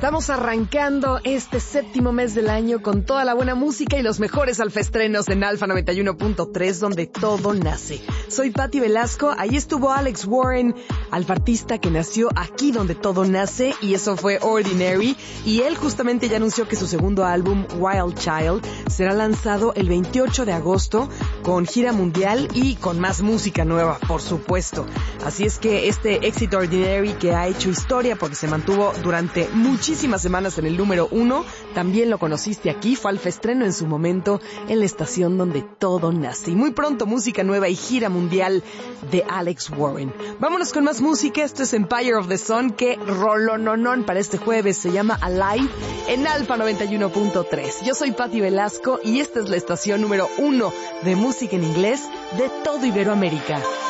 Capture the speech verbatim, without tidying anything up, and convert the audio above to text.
Estamos arrancando este séptimo mes del año con toda la buena música y los mejores alfaestrenos en Alfa noventa y uno punto tres, donde todo nace. Soy Patti Velasco, ahí estuvo Alex Warren, alfartista que nació aquí donde todo nace, y eso fue Ordinary, y él justamente ya anunció que su segundo álbum, Wild Child, será lanzado el veintiocho de agosto con gira mundial y con más música nueva, por supuesto. Así es que este éxito Ordinary, que ha hecho historia porque se mantuvo durante muchísimas semanas en el número uno, también lo conociste aquí, fue alfaestreno en su momento en la estación donde todo nace. Y muy pronto música nueva y gira mundial de Alex Warren. Vámonos con más música, esto es Empire of the Sun, que rolononón para este jueves, se llama Alive en Alfa noventa y uno punto tres. Yo soy Patti Velasco y esta es la estación número uno de música en inglés de todo Iberoamérica.